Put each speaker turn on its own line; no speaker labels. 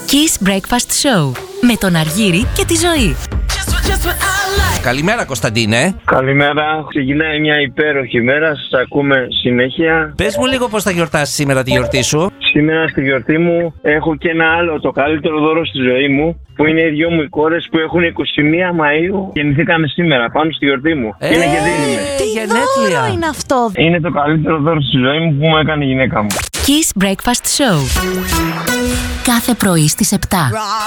Kiss Breakfast Show με τον Αργύρη και τη Ζωή.
Καλημέρα, Κωνσταντίνε.
Καλημέρα. Ξεκινάει μια υπέροχη μέρα. Σας ακούμε συνέχεια.
Πες μου λίγο πώς θα γιορτάσεις σήμερα τη γιορτή σου.
Σήμερα στη γιορτή μου έχω και ένα άλλο, το καλύτερο δώρο στη ζωή μου, που είναι οι δυο μου οι κόρες που έχουν 21 Μαΐου. Γεννηθήκανε σήμερα πάνω στη γιορτή μου. Είναι και δίνουμε.
Τι δώρο είναι αυτό?
Είναι το καλύτερο δώρο στη ζωή μου που μου έκανε η γυναίκα μου.
Kiss Breakfast Show. Κάθε πρωί στις 7.